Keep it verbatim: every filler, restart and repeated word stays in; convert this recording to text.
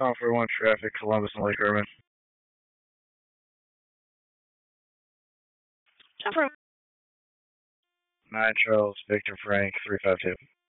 Tom for one traffic, Columbus and Lake Irvin. Tom for Nine Charles, Victor Frank, three five two.